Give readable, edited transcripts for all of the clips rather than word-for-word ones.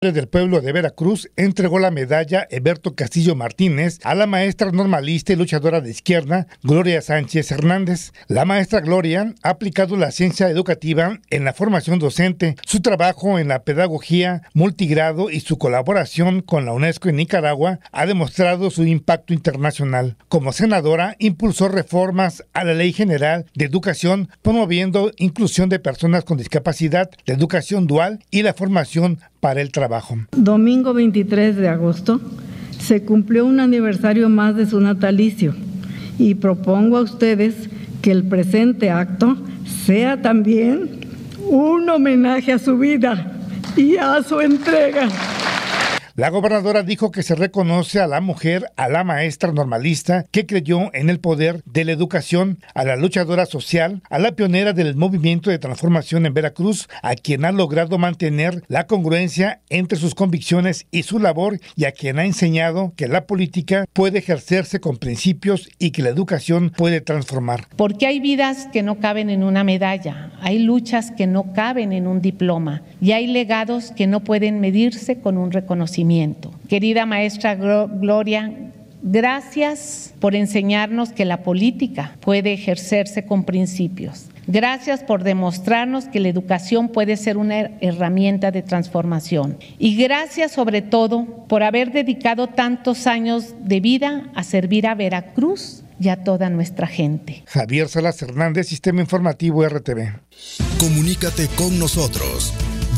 del pueblo de Veracruz entregó la medalla Eberto Castillo Martínez a la maestra normalista y luchadora de izquierda Gloria Sánchez Hernández. La maestra Gloria ha aplicado la ciencia educativa en la formación docente, su trabajo en la pedagogía multigrado y su colaboración con la UNESCO en Nicaragua ha demostrado su impacto internacional. Como senadora, impulsó reformas a la Ley General de Educación, promoviendo inclusión de personas con discapacidad, la educación dual y la formación para el trabajo. Domingo 23 de agosto se cumplió un aniversario más de su natalicio y propongo a ustedes que el presente acto sea también un homenaje a su vida y a su entrega. La gobernadora dijo que se reconoce a la mujer, a la maestra normalista que creyó en el poder de la educación, a la luchadora social, a la pionera del movimiento de transformación en Veracruz, a quien ha logrado mantener la congruencia entre sus convicciones y su labor, y a quien ha enseñado que la política puede ejercerse con principios y que la educación puede transformar. Porque hay vidas que no caben en una medalla, hay luchas que no caben en un diploma y hay legados que no pueden medirse con un reconocimiento. Querida maestra Gloria, gracias por enseñarnos que la política puede ejercerse con principios. Gracias por demostrarnos que la educación puede ser una herramienta de transformación. Y gracias sobre todo por haber dedicado tantos años de vida a servir a Veracruz y a toda nuestra gente. Javier Salas Hernández, Sistema Informativo RTV. Comunícate con nosotros.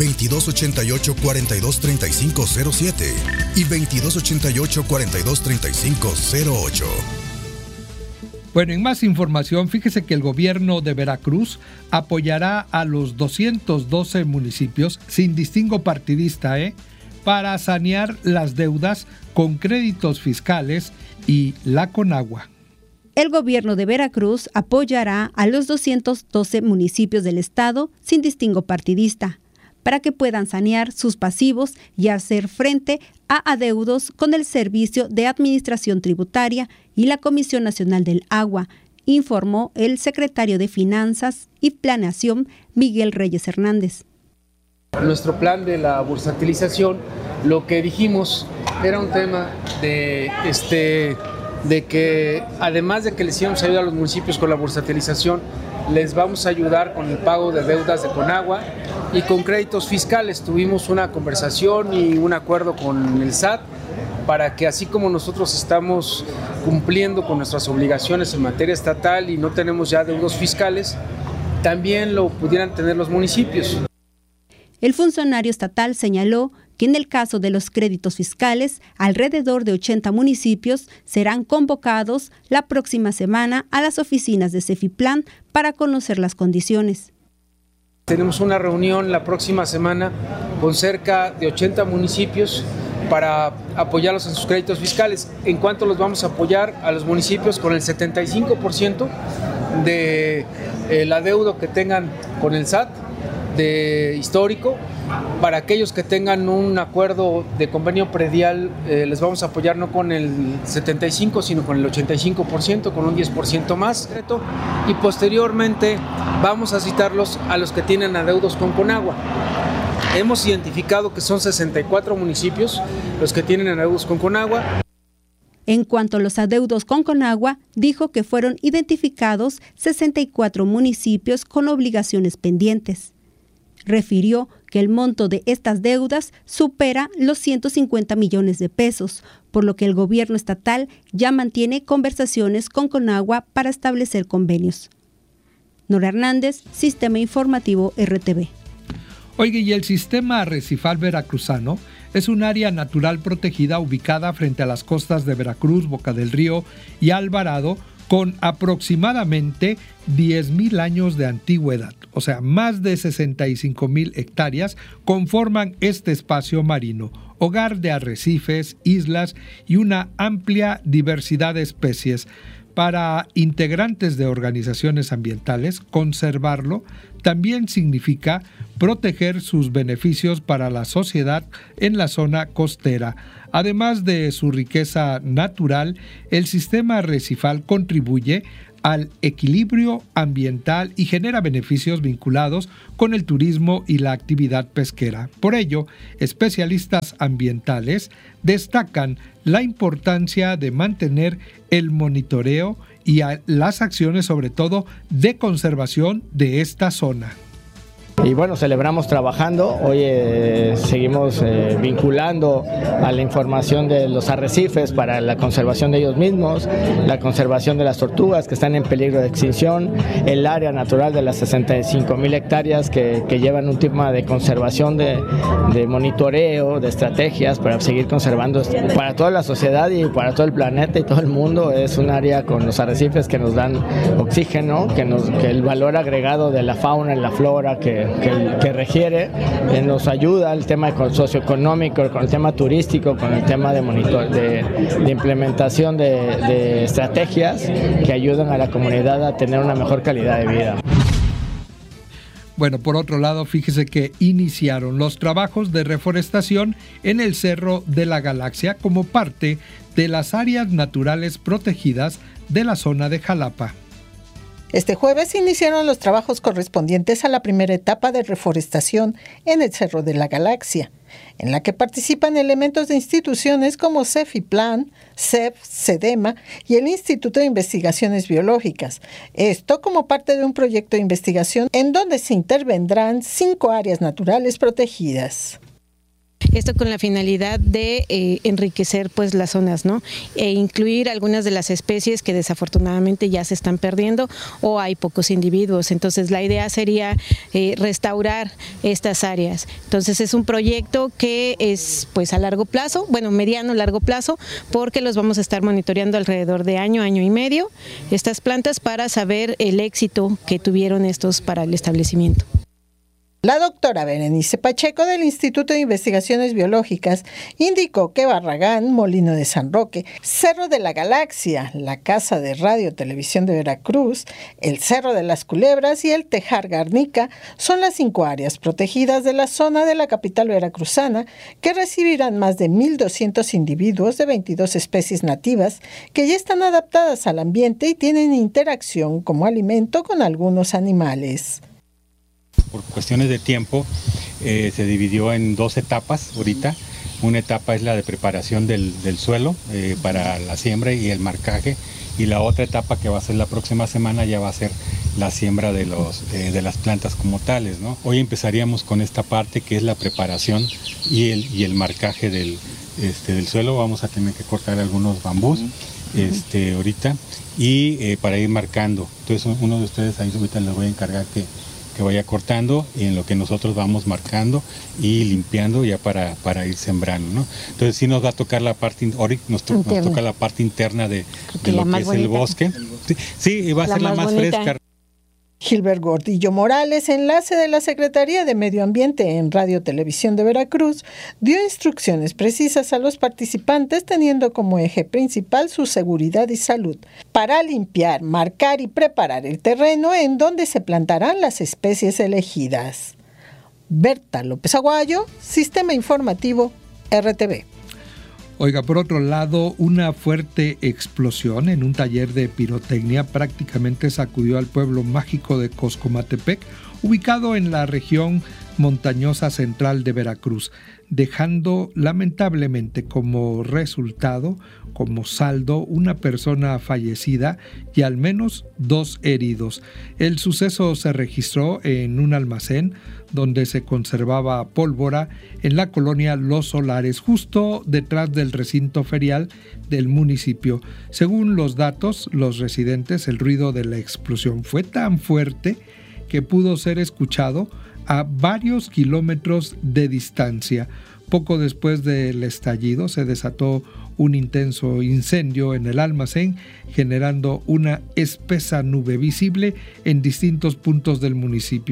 2288-423507 y 2288-423508. Bueno, en más información, fíjese que el gobierno de Veracruz apoyará a los 212 municipios sin distingo partidista, para sanear las deudas con créditos fiscales y la Conagua. El gobierno de Veracruz apoyará a los 212 municipios del estado sin distingo partidista, para que puedan sanear sus pasivos y hacer frente a adeudos con el Servicio de Administración Tributaria y la Comisión Nacional del Agua, informó el secretario de Finanzas y Planeación, Miguel Reyes Hernández. Nuestro plan de la bursatilización, lo que dijimos era un tema de que además de que les íbamos a ayudar a los municipios con la bursatilización, les vamos a ayudar con el pago de deudas de Conagua y con créditos fiscales. Tuvimos una conversación y un acuerdo con el SAT para que, así como nosotros estamos cumpliendo con nuestras obligaciones en materia estatal y no tenemos ya deudos fiscales, también lo pudieran tener los municipios. El funcionario estatal señaló que en el caso de los créditos fiscales, alrededor de 80 municipios serán convocados la próxima semana a las oficinas de Cefiplan para conocer las condiciones. Tenemos una reunión la próxima semana con cerca de 80 municipios para apoyarlos en sus créditos fiscales. ¿En cuánto los vamos a apoyar a los municipios? Con el 75% de el adeudo que tengan con el SAT de histórico. Para aquellos que tengan un acuerdo de convenio predial, les vamos a apoyar no con el 75%, sino con el 85%, con un 10% más. Y posteriormente vamos a citarlos a los que tienen adeudos con Conagua. Hemos identificado que son 64 municipios los que tienen adeudos con Conagua. En cuanto a los adeudos con Conagua, dijo que fueron identificados 64 municipios con obligaciones pendientes. Refirió que el monto de estas deudas supera los 150 millones de pesos, por lo que el gobierno estatal ya mantiene conversaciones con Conagua para establecer convenios. Nora Hernández, Sistema Informativo RTV. Oiga, y el sistema arrecifal veracruzano es un área natural protegida ubicada frente a las costas de Veracruz, Boca del Río y Alvarado, con aproximadamente 10,000 años de antigüedad, o sea, más de 65,000 hectáreas conforman este espacio marino, hogar de arrecifes, islas y una amplia diversidad de especies. Para integrantes de organizaciones ambientales, conservarlo también significa proteger sus beneficios para la sociedad en la zona costera. Además de su riqueza natural, el sistema arrecifal contribuye al equilibrio ambiental y genera beneficios vinculados con el turismo y la actividad pesquera. Por ello, especialistas ambientales destacan la importancia de mantener el monitoreo y las acciones, sobre todo, de conservación de esta zona. Y bueno, celebramos trabajando, hoy seguimos vinculando a la información de los arrecifes para la conservación de ellos mismos, la conservación de las tortugas que están en peligro de extinción, el área natural de las 65,000 hectáreas que llevan un tema de conservación, de monitoreo, de estrategias para seguir conservando para toda la sociedad y para todo el planeta y todo el mundo. Es un área con los arrecifes que nos dan oxígeno, que el valor agregado de la fauna y la flora que requiere, nos ayuda el tema socioeconómico, con el tema turístico, con el tema de implementación de estrategias que ayudan a la comunidad a tener una mejor calidad de vida. Bueno, por otro lado, fíjese que iniciaron los trabajos de reforestación en el Cerro de la Galaxia como parte de las áreas naturales protegidas de la zona de Jalapa. Este jueves iniciaron los trabajos correspondientes a la primera etapa de reforestación en el Cerro de la Galaxia, en la que participan elementos de instituciones como CEFIPLAN, CEF, CEDEMA y el Instituto de Investigaciones Biológicas. Esto como parte de un proyecto de investigación en donde se intervendrán 5 áreas naturales protegidas. Esto con la finalidad de enriquecer pues las zonas, ¿no? E incluir algunas de las especies que desafortunadamente ya se están perdiendo o hay pocos individuos. Entonces la idea sería restaurar estas áreas. Entonces es un proyecto que es pues a largo plazo, bueno, mediano largo plazo, porque los vamos a estar monitoreando alrededor de año y medio estas plantas para saber el éxito que tuvieron estos para el establecimiento. La doctora Berenice Pacheco del Instituto de Investigaciones Biológicas indicó que Barragán, Molino de San Roque, Cerro de la Galaxia, la Casa de Radio Televisión de Veracruz, el Cerro de las Culebras y el Tejar Garnica son las 5 áreas protegidas de la zona de la capital veracruzana que recibirán más de 1,200 individuos de 22 especies nativas que ya están adaptadas al ambiente y tienen interacción como alimento con algunos animales. Por cuestiones de tiempo se dividió en 2 etapas ahorita. Una etapa es la de preparación del suelo para la siembra y el marcaje, y la otra etapa que va a ser la próxima semana ya va a ser la siembra de las plantas como tales, ¿no? Hoy empezaríamos con esta parte que es la preparación y el marcaje del suelo. Vamos a tener que cortar algunos bambús ahorita y para ir marcando. Entonces uno de ustedes ahí ahorita les voy a encargar que vaya cortando, y en lo que nosotros vamos marcando y limpiando ya para ir sembrando, ¿no? Entonces sí nos va a tocar la parte, nos toca la parte interna de lo que es el bosque. Sí, va a ser la más fresca. Gilbert Gordillo Morales, enlace de la Secretaría de Medio Ambiente en Radio Televisión de Veracruz, dio instrucciones precisas a los participantes teniendo como eje principal su seguridad y salud, para limpiar, marcar y preparar el terreno en donde se plantarán las especies elegidas. Berta López Aguayo, Sistema Informativo, RTV. Oiga, por otro lado, una fuerte explosión en un taller de pirotecnia prácticamente sacudió al pueblo mágico de Coscomatepec, ubicado en la región montañosa central de Veracruz, dejando lamentablemente como resultado, como saldo, una persona fallecida y al menos 2 heridos. El suceso se registró en un almacén donde se conservaba pólvora en la colonia Los Solares, justo detrás del recinto ferial del municipio. Según los datos, los residentes, el ruido de la explosión fue tan fuerte que pudo ser escuchado a varios kilómetros de distancia. Poco después del estallido se desató un intenso incendio en el almacén, generando una espesa nube visible en distintos puntos del municipio.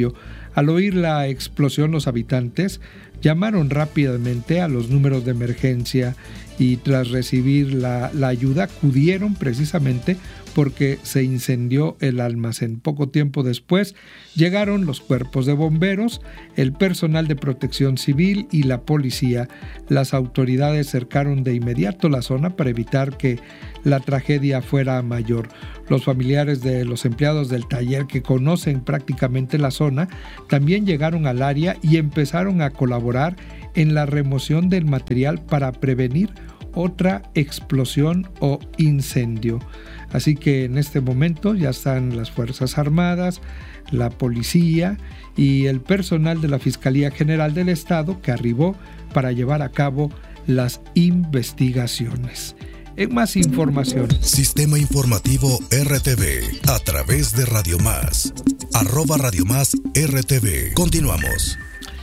Al oír la explosión, los habitantes llamaron rápidamente a los números de emergencia y tras recibir la ayuda acudieron precisamente porque se incendió el almacén. Poco tiempo después llegaron los cuerpos de bomberos, el personal de protección civil y la policía. Las autoridades cercaron de inmediato la zona para evitar que la tragedia fuera mayor. Los familiares de los empleados del taller, que conocen prácticamente la zona, también llegaron al área y empezaron a colaborar en la remoción del material para prevenir otra explosión o incendio. Así que en este momento ya están las Fuerzas Armadas, la policía y el personal de la Fiscalía General del Estado que arribó para llevar a cabo las investigaciones. En más información. Sistema Informativo RTV a través de Radio Más. @Radio Más RTV. Continuamos.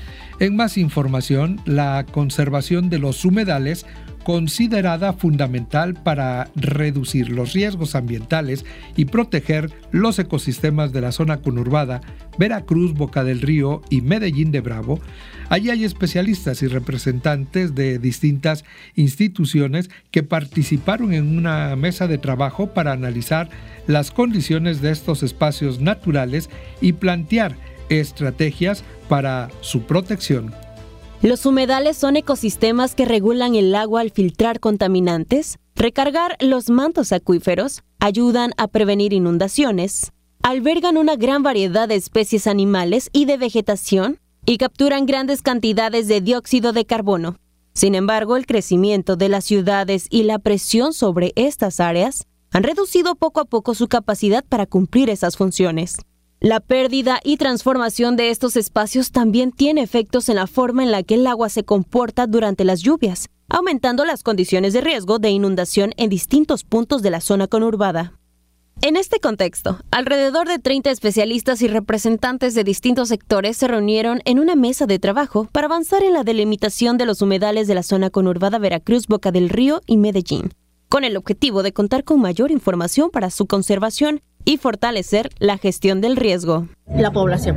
En más información, la conservación de los humedales, considerada fundamental para reducir los riesgos ambientales y proteger los ecosistemas de la zona conurbada, Veracruz, Boca del Río y Medellín de Bravo. Allí hay especialistas y representantes de distintas instituciones que participaron en una mesa de trabajo para analizar las condiciones de estos espacios naturales y plantear estrategias para su protección. Los humedales son ecosistemas que regulan el agua al filtrar contaminantes, recargar los mantos acuíferos, ayudan a prevenir inundaciones, albergan una gran variedad de especies animales y de vegetación y capturan grandes cantidades de dióxido de carbono. Sin embargo, el crecimiento de las ciudades y la presión sobre estas áreas han reducido poco a poco su capacidad para cumplir esas funciones. La pérdida y transformación de estos espacios también tiene efectos en la forma en la que el agua se comporta durante las lluvias, aumentando las condiciones de riesgo de inundación en distintos puntos de la zona conurbada. En este contexto, alrededor de 30 especialistas y representantes de distintos sectores se reunieron en una mesa de trabajo para avanzar en la delimitación de los humedales de la zona conurbada Veracruz, Boca del Río y Medellín, con el objetivo de contar con mayor información para su conservación y fortalecer la gestión del riesgo. La población,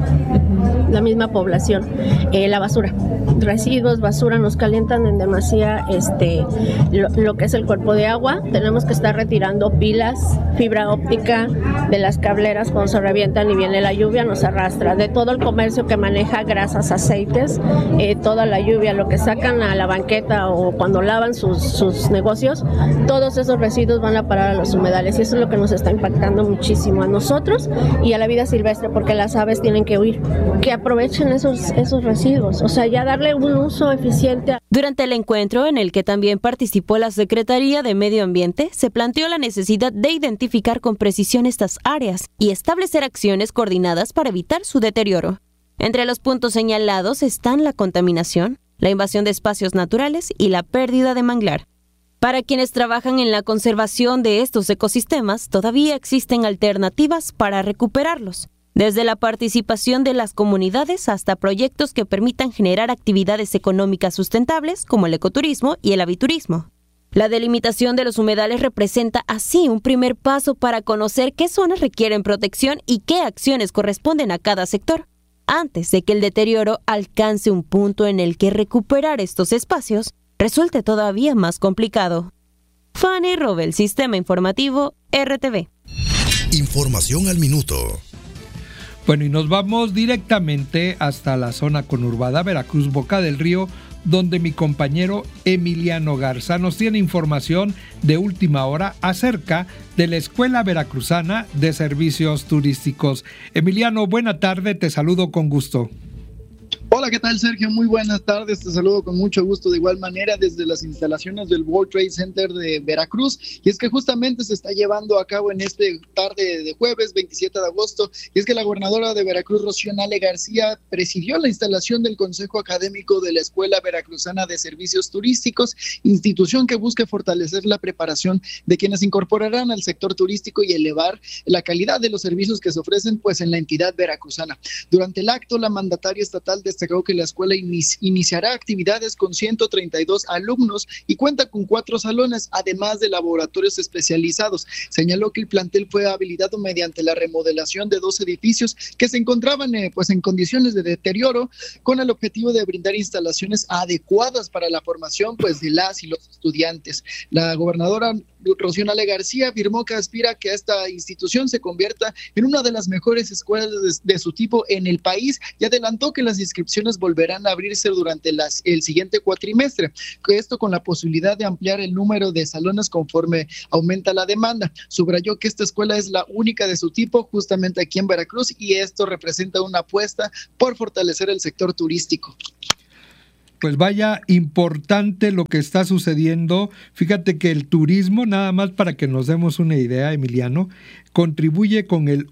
la misma población, la basura, residuos, basura, nos calientan en demasía lo que es el cuerpo de agua. Tenemos que estar retirando pilas, fibra óptica de las cableras cuando se revientan y viene la lluvia, nos arrastra. De todo el comercio que maneja grasas, aceites, toda la lluvia, lo que sacan a la banqueta o cuando lavan sus negocios, todos esos residuos van a parar a los humedales y eso es lo que nos está impactando muchísimo a nosotros y a la vida silvestre, porque las aves tienen que huir, que aprovechen esos residuos, o sea, ya darle un uso eficiente. Durante el encuentro, en el que también participó la Secretaría de Medio Ambiente, se planteó la necesidad de identificar con precisión estas áreas y establecer acciones coordinadas para evitar su deterioro. Entre los puntos señalados están la contaminación, la invasión de espacios naturales y la pérdida de manglar. Para quienes trabajan en la conservación de estos ecosistemas, todavía existen alternativas para recuperarlos, desde la participación de las comunidades hasta proyectos que permitan generar actividades económicas sustentables como el ecoturismo y el aviturismo. La delimitación de los humedales representa así un primer paso para conocer qué zonas requieren protección y qué acciones corresponden a cada sector, antes de que el deterioro alcance un punto en el que recuperar estos espacios resulte todavía más complicado. Fanny Robel, Sistema Informativo, RTV. Información al minuto. Bueno, y nos vamos directamente hasta la zona conurbada Veracruz, Boca del Río, donde mi compañero Emiliano Garza nos tiene información de última hora acerca de la Escuela Veracruzana de Servicios Turísticos. Emiliano, buena tarde, te saludo con gusto. Hola, ¿qué tal, Sergio? Muy buenas tardes, te saludo con mucho gusto de igual manera desde las instalaciones del World Trade Center de Veracruz, y es que justamente se está llevando a cabo en este tarde de jueves 27 de agosto, y es que la gobernadora de Veracruz, Rocío Nale García, presidió la instalación del Consejo Académico de la Escuela Veracruzana de Servicios Turísticos, institución que busca fortalecer la preparación de quienes incorporarán al sector turístico y elevar la calidad de los servicios que se ofrecen pues en la entidad veracruzana. Durante el acto, la mandataria estatal de destacó que la escuela iniciará actividades con 132 alumnos y cuenta con 4 salones, además de laboratorios especializados. Señaló que el plantel fue habilitado mediante la remodelación de 2 edificios que se encontraban en condiciones de deterioro, con el objetivo de brindar instalaciones adecuadas para la formación de las y los estudiantes. La gobernadora Rocío Nale García afirmó que aspira a que esta institución se convierta en una de las mejores escuelas de su tipo en el país y adelantó que las inscripciones volverán a abrirse durante el siguiente cuatrimestre, esto con la posibilidad de ampliar el número de salones conforme aumenta la demanda. Subrayó que esta escuela es la única de su tipo justamente aquí en Veracruz y esto representa una apuesta por fortalecer el sector turístico. Pues vaya importante lo que está sucediendo. Fíjate que el turismo, nada más para que nos demos una idea, Emiliano, contribuye con el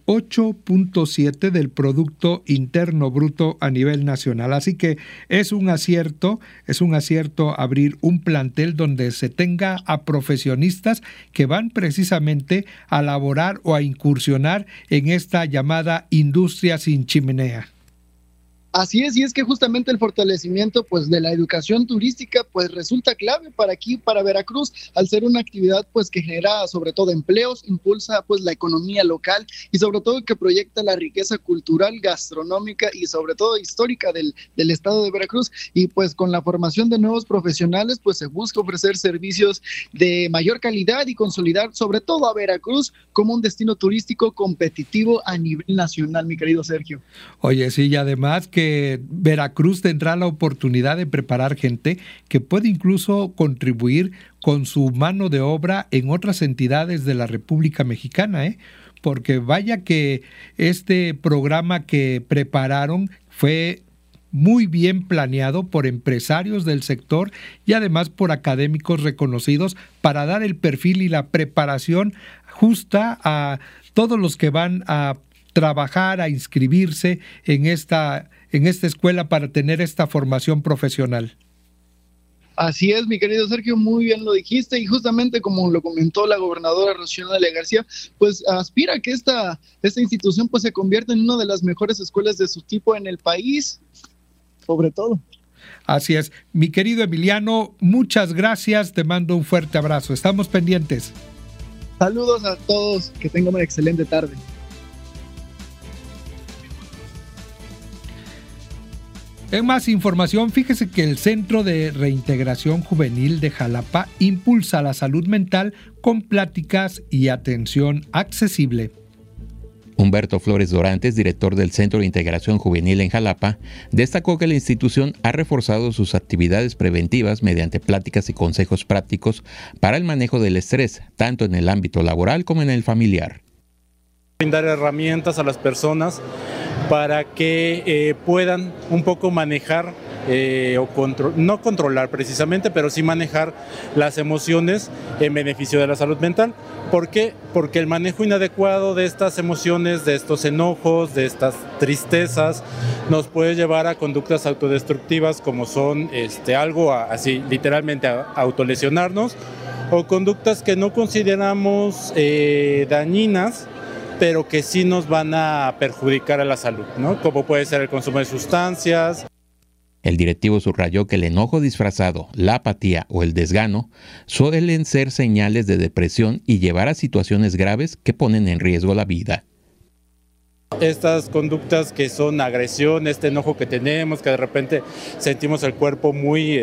8.7 del Producto Interno Bruto a nivel nacional. Así que es un acierto abrir un plantel donde se tenga a profesionistas que van precisamente a laborar o a incursionar en esta llamada industria sin chimenea. Así es, y es que justamente el fortalecimiento de la educación turística resulta clave para aquí, para Veracruz, al ser una actividad que genera sobre todo empleos, impulsa la economía local y sobre todo que proyecta la riqueza cultural, gastronómica y sobre todo histórica del estado de Veracruz. Y con la formación de nuevos profesionales se busca ofrecer servicios de mayor calidad y consolidar sobre todo a Veracruz como un destino turístico competitivo a nivel nacional, mi querido Sergio. Oye, sí, y además que Veracruz tendrá la oportunidad de preparar gente que puede incluso contribuir con su mano de obra en otras entidades de la República Mexicana, porque vaya que este programa que prepararon fue muy bien planeado por empresarios del sector y además por académicos reconocidos para dar el perfil y la preparación justa a todos los que van a trabajar, a inscribirse en esta escuela para tener esta formación profesional. Así es, mi querido Sergio, muy bien lo dijiste, y justamente como lo comentó la gobernadora Rocío Nale García, aspira a que esta institución se convierta en una de las mejores escuelas de su tipo en el país, sobre todo. Así es. Mi querido Emiliano, muchas gracias, te mando un fuerte abrazo, estamos pendientes. Saludos a todos, que tengan una excelente tarde. En más información, fíjese que el Centro de Reintegración Juvenil de Jalapa impulsa la salud mental con pláticas y atención accesible. Humberto Flores Dorantes, director del Centro de Integración Juvenil en Jalapa, destacó que la institución ha reforzado sus actividades preventivas mediante pláticas y consejos prácticos para el manejo del estrés, tanto en el ámbito laboral como en el familiar. Brindar herramientas a las personas para que puedan un poco manejar no controlar precisamente, pero sí manejar las emociones en beneficio de la salud mental. ¿Por qué? Porque el manejo inadecuado de estas emociones, de estos enojos, de estas tristezas, nos puede llevar a conductas autodestructivas como son algo así, literalmente a autolesionarnos, o conductas que no consideramos dañinas, pero que sí nos van a perjudicar a la salud, ¿no? Como puede ser el consumo de sustancias. El directivo subrayó que el enojo disfrazado, la apatía o el desgano suelen ser señales de depresión y llevar a situaciones graves que ponen en riesgo la vida. Estas conductas que son agresión, este enojo que tenemos, que de repente sentimos el cuerpo muy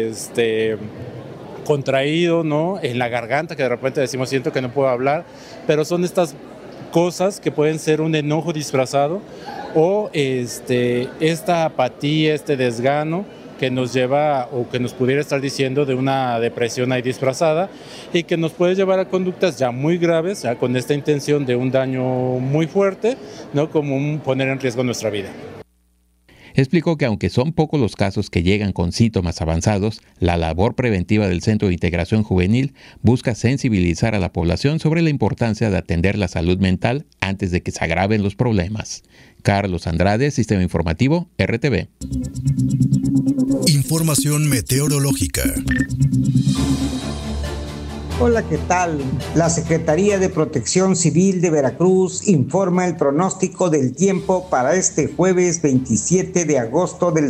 contraído, ¿no? En la garganta, que de repente decimos siento que no puedo hablar, pero son estas cosas que pueden ser un enojo disfrazado o esta apatía, este desgano que nos lleva o que nos pudiera estar diciendo de una depresión ahí disfrazada y que nos puede llevar a conductas ya muy graves, ya con esta intención de un daño muy fuerte, ¿no? Como poner en riesgo nuestra vida. Explicó que aunque son pocos los casos que llegan con síntomas avanzados, la labor preventiva del Centro de Integración Juvenil busca sensibilizar a la población sobre la importancia de atender la salud mental antes de que se agraven los problemas. Carlos Andrade, Sistema Informativo, RTV. Información meteorológica. Hola, ¿qué tal? La Secretaría de Protección Civil de Veracruz informa el pronóstico del tiempo para este jueves 27 de agosto del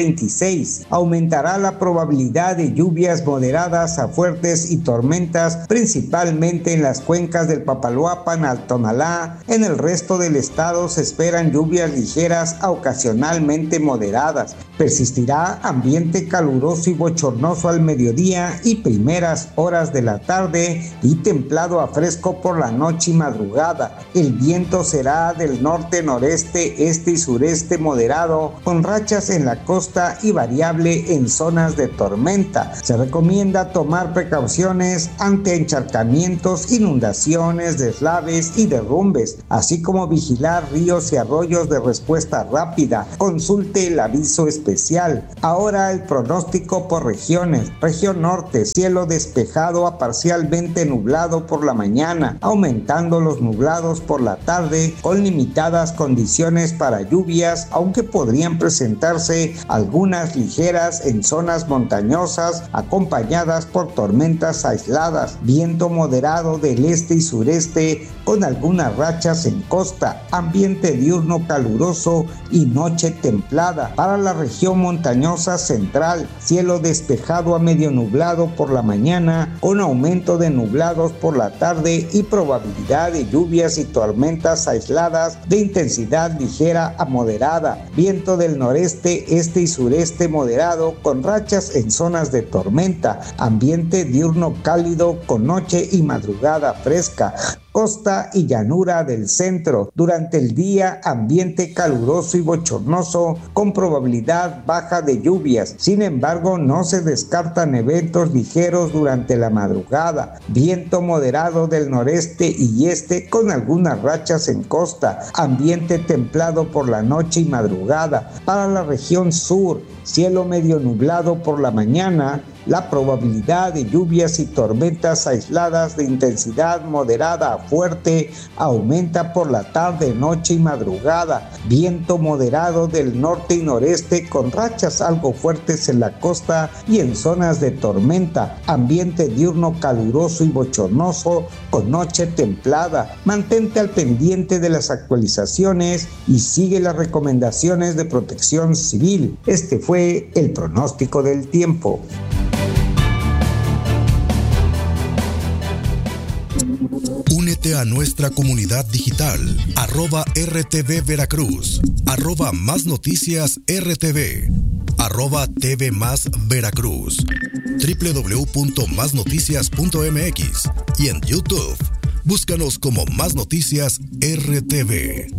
2026. Aumentará la probabilidad de lluvias moderadas a fuertes y tormentas, principalmente en las cuencas del Papaloapan, Altonalá. En el resto del estado se esperan lluvias ligeras a ocasionalmente moderadas. Persistirá ambiente caluroso y bochornoso al mediodía y primeras horas de la tarde y templado a fresco por la noche y madrugada. El viento será del norte, noreste, este y sureste moderado, con rachas en la costa y variable en zonas de tormenta. Se recomienda tomar precauciones ante encharcamientos, inundaciones, deslaves y derrumbes, así como vigilar ríos y arroyos de respuesta rápida. Consulte el aviso especial. Ahora el pronóstico por regiones. Región norte, cielo despejado a parcialmente nublado por la mañana, aumentando los nublados por la tarde, con limitadas condiciones para lluvias, aunque podrían presentarse algunas ligeras en zonas montañosas, acompañadas por tormentas aisladas. Viento moderado del este y sureste, con algunas rachas en costa. Ambiente diurno caluroso y noche templada. Para la región montañosa central, cielo despejado a medio nublado por la mañana, con aumento de nublados por la tarde y probabilidad de lluvias y tormentas aisladas de intensidad ligera a moderada. Viento del noreste, este y sureste moderado, con rachas en zonas de tormenta. Ambiente diurno cálido con noche y madrugada fresca. Costa y llanura del centro. Durante el día, ambiente caluroso y bochornoso con probabilidad baja de lluvias. Sin embargo, no se descartan eventos ligeros durante la madrugada. Viento moderado del noreste y este con algunas rachas en costa. Ambiente templado por la noche y madrugada. Para la región sur, cielo medio nublado por la mañana. La probabilidad de lluvias y tormentas aisladas de intensidad moderada a fuerte aumenta por la tarde, noche y madrugada. Viento moderado del norte y noreste con rachas algo fuertes en la costa y en zonas de tormenta. Ambiente diurno caluroso y bochornoso con noche templada. Mantente al pendiente de las actualizaciones y sigue las recomendaciones de Protección Civil. Este fue el pronóstico del tiempo. Únete a nuestra comunidad digital, @RTV Veracruz, @Más Noticias RTV, @TV Más Veracruz, www.masnoticias.mx y en YouTube. Búscanos como Más Noticias RTV.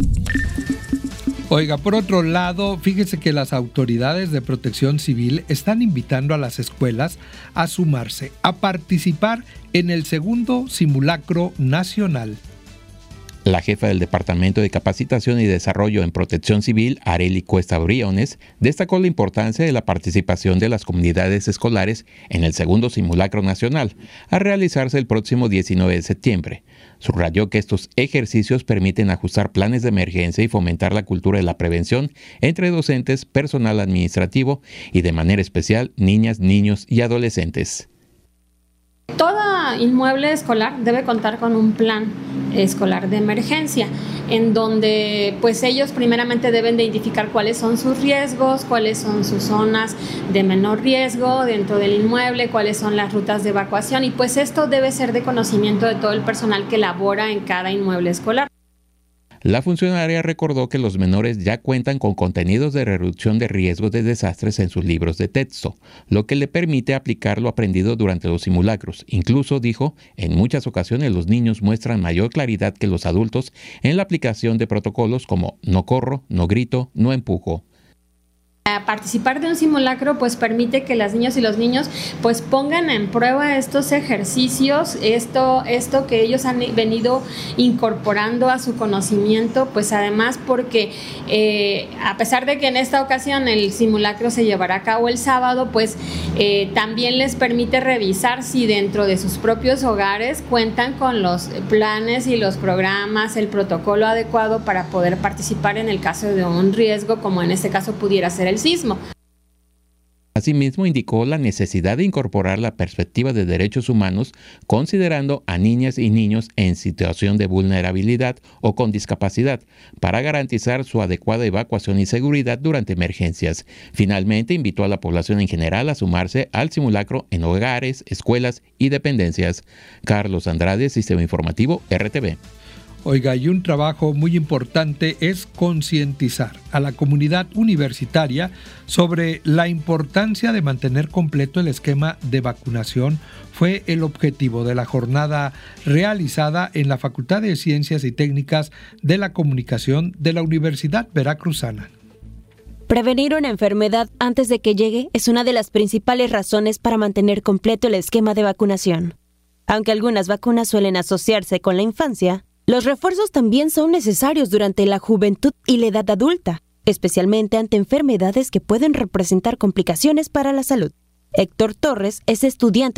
Oiga, por otro lado, fíjese que las autoridades de Protección Civil están invitando a las escuelas a sumarse, a participar en el segundo simulacro nacional. La jefa del Departamento de Capacitación y Desarrollo en Protección Civil, Arely Cuesta Briones, destacó la importancia de la participación de las comunidades escolares en el segundo simulacro nacional, a realizarse el próximo 19 de septiembre. Subrayó que estos ejercicios permiten ajustar planes de emergencia y fomentar la cultura de la prevención entre docentes, personal administrativo y, de manera especial, niñas, niños y adolescentes. Todo inmueble escolar debe contar con un plan escolar de emergencia, en donde pues ellos primeramente deben de identificar cuáles son sus riesgos, cuáles son sus zonas de menor riesgo dentro del inmueble, cuáles son las rutas de evacuación, y pues esto debe ser de conocimiento de todo el personal que labora en cada inmueble escolar. La funcionaria recordó que los menores ya cuentan con contenidos de reducción de riesgos de desastres en sus libros de texto, lo que le permite aplicar lo aprendido durante los simulacros. Incluso, dijo, en muchas ocasiones los niños muestran mayor claridad que los adultos en la aplicación de protocolos como no corro, no grito, no empujo. Participar de un simulacro pues permite que las niñas y los niños pues pongan en prueba estos ejercicios, esto que ellos han venido incorporando a su conocimiento, pues además porque a pesar de que en esta ocasión el simulacro se llevará a cabo el sábado, pues también les permite revisar si dentro de sus propios hogares cuentan con los planes y los programas, el protocolo adecuado para poder participar en el caso de un riesgo, como en este caso pudiera ser el sismo. Asimismo, indicó la necesidad de incorporar la perspectiva de derechos humanos, considerando a niñas y niños en situación de vulnerabilidad o con discapacidad, para garantizar su adecuada evacuación y seguridad durante emergencias. Finalmente, invitó a la población en general a sumarse al simulacro en hogares, escuelas y dependencias. Carlos Andrade, Sistema Informativo, RTV. Oiga, y un trabajo muy importante es concientizar a la comunidad universitaria sobre la importancia de mantener completo el esquema de vacunación. Fue el objetivo de la jornada realizada en la Facultad de Ciencias y Técnicas de la Comunicación de la Universidad Veracruzana. Prevenir una enfermedad antes de que llegue es una de las principales razones para mantener completo el esquema de vacunación. Aunque algunas vacunas suelen asociarse con la infancia, los refuerzos también son necesarios durante la juventud y la edad adulta, especialmente ante enfermedades que pueden representar complicaciones para la salud. Héctor Torres es estudiante